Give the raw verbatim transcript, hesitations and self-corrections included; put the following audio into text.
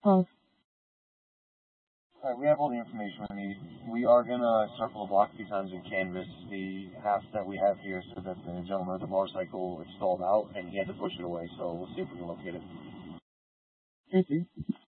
Oh, Alright, we have all the information we need. We are gonna circle the block a few times and canvas the half that we have here so that the gentleman with the motorcycle is stalled out and he had to push it away, so we'll see if we can locate it. I see.